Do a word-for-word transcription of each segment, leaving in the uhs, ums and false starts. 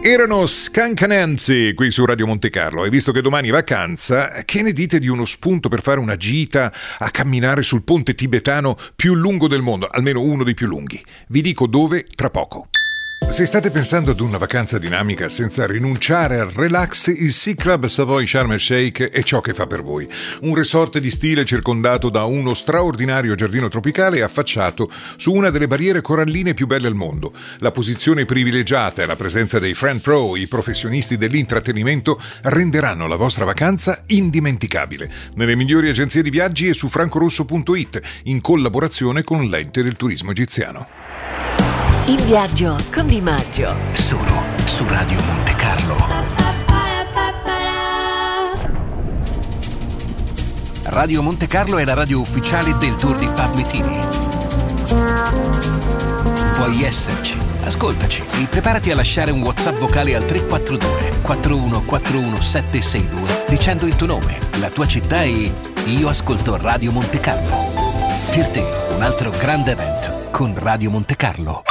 Erano Skunk Anansi qui su Radio Monte Carlo, e visto che domani è vacanza, che ne dite di uno spunto per fare una gita a camminare sul ponte tibetano più lungo del mondo, almeno uno dei più lunghi? Vi dico dove tra poco. Se state pensando ad una vacanza dinamica senza rinunciare al relax, il Sea Club Savoy Sharm el Sheikh è ciò che fa per voi. Un resort di stile circondato da uno straordinario giardino tropicale affacciato su una delle barriere coralline più belle al mondo. La posizione privilegiata e la presenza dei Friend Pro, i professionisti dell'intrattenimento, renderanno la vostra vacanza indimenticabile. Nelle migliori agenzie di viaggi e su francorosso punto it, in collaborazione con l'Ente del Turismo Egiziano. In viaggio con Di Maggio, solo su Radio Monte Carlo. Radio Monte Carlo è la radio ufficiale del Tour di Pat Metini. Vuoi esserci? Ascoltaci e preparati a lasciare un WhatsApp vocale al tre quattro due quattro uno quattro uno sette sei due dicendo il tuo nome, la tua città e io ascolto Radio Monte Carlo. Per te un altro grande evento con Radio Monte Carlo.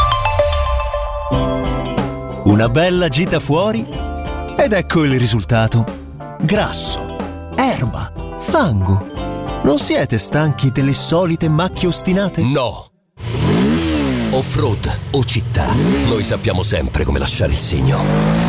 Una bella gita fuori ed ecco il risultato. Grasso, erba, fango. Non siete stanchi delle solite macchie ostinate? No. Off-road o città, noi sappiamo sempre come lasciare il segno.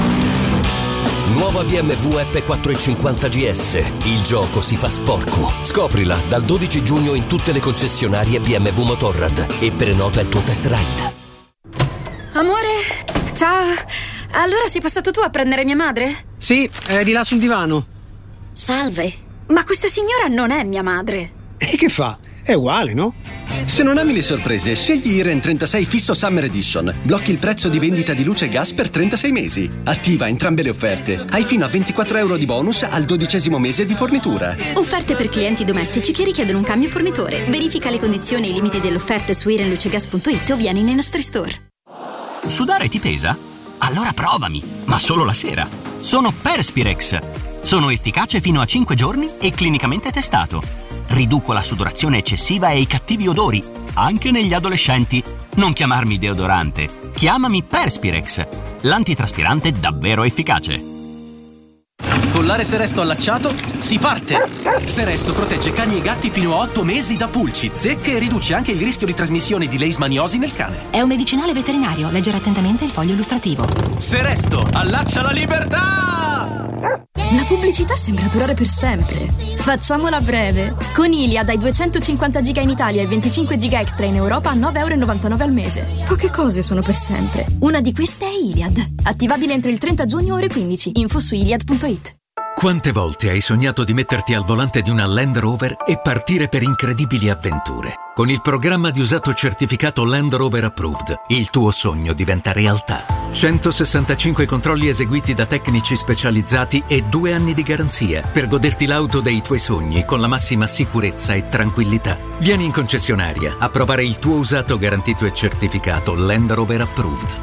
Nuova B M W F quattrocentocinquanta G S. Il gioco si fa sporco. Scoprila dal dodici giugno in tutte le concessionarie B M W Motorrad e prenota il tuo test ride. Amore, ciao. Allora sei passato tu a prendere mia madre? Sì, è di là sul divano. Salve, ma questa signora non è mia madre. E che fa? È uguale, no? Se non ami le sorprese, scegli Iren trentasei Fisso Summer Edition. Blocchi il prezzo di vendita di luce e gas per trentasei mesi. Attiva entrambe le offerte. Hai fino a ventiquattro euro di bonus al dodicesimo mese di fornitura. Offerte per clienti domestici che richiedono un cambio fornitore. Verifica le condizioni e i limiti dell'offerta su iren luce gas punto it o vieni nei nostri store. Sudare ti pesa? Allora provami, ma solo la sera. Sono Perspirex. Sono efficace fino a cinque giorni e clinicamente testato. Riduco la sudorazione eccessiva e i cattivi odori, anche negli adolescenti. Non chiamarmi deodorante, chiamami Perspirex, l'antitraspirante davvero efficace. Collare Seresto allacciato, si parte! Seresto protegge cani e gatti fino a otto mesi da pulci, zecche e riduce anche il rischio di trasmissione di leishmaniosi nel cane. È un medicinale veterinario, leggere attentamente il foglio illustrativo. Seresto, allaccia la libertà! La pubblicità sembra durare per sempre. Facciamola breve. Con Iliad hai duecentocinquanta giga in Italia e venticinque giga extra in Europa a nove euro e novantanove al mese. Poche cose sono per sempre. Una di queste è Iliad. Attivabile entro il trenta giugno ore quindici. Info su iliad punto it. Quante volte hai sognato di metterti al volante di una Land Rover e partire per incredibili avventure? Con il programma di usato certificato Land Rover Approved, il tuo sogno diventa realtà. centosessantacinque controlli eseguiti da tecnici specializzati e due anni di garanzia per goderti l'auto dei tuoi sogni con la massima sicurezza e tranquillità. Vieni in concessionaria a provare il tuo usato garantito e certificato Land Rover Approved.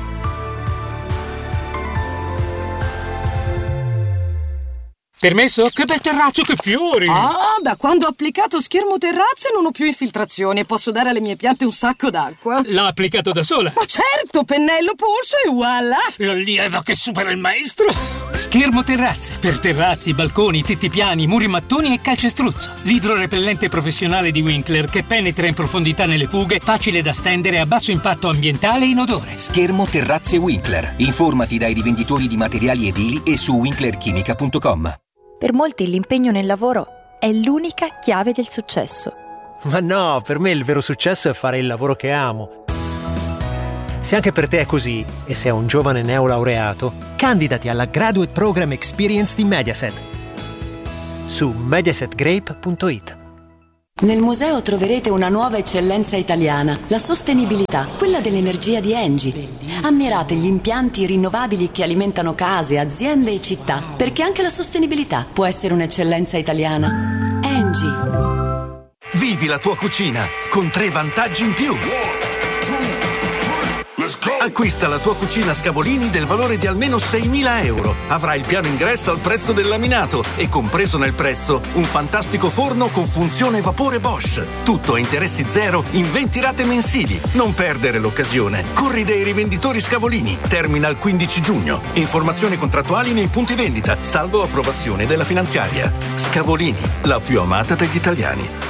Permesso? Che bel terrazzo, che fiori! Ah, da quando ho applicato Schermo Terrazze non ho più infiltrazioni e posso dare alle mie piante un sacco d'acqua. L'ha applicato da sola? Ma certo, pennello, polso e voilà! L'allievo che supera il maestro! Schermo Terrazze, per terrazzi, balconi, tetti piani, muri mattoni e calcestruzzo. L'idrorepellente professionale di Winkler che penetra in profondità nelle fughe, facile da stendere, a basso impatto ambientale e inodore. Schermo Terrazze Winkler. Informati dai rivenditori di materiali edili e su winkler chimica punto com. Per molti l'impegno nel lavoro è l'unica chiave del successo. Ma no, per me il vero successo è fare il lavoro che amo. Se anche per te è così, e sei un giovane neolaureato, candidati alla Graduate Program Experience di Mediaset su mediaset grape punto it. Nel museo troverete una nuova eccellenza italiana, la sostenibilità, quella dell'energia di Engie. Ammirate gli impianti rinnovabili che alimentano case, aziende e città, perché anche la sostenibilità può essere un'eccellenza italiana. Engie. Vivi la tua cucina con tre vantaggi in più. Acquista la tua cucina Scavolini del valore di almeno seimila euro. Avrai il piano ingresso al prezzo del laminato e compreso nel prezzo un fantastico forno con funzione vapore Bosch. Tutto a interessi zero in venti rate mensili. Non perdere l'occasione. Corri dai rivenditori Scavolini. Termina il quindici giugno. Informazioni contrattuali nei punti vendita, salvo approvazione della finanziaria. Scavolini, la più amata degli italiani.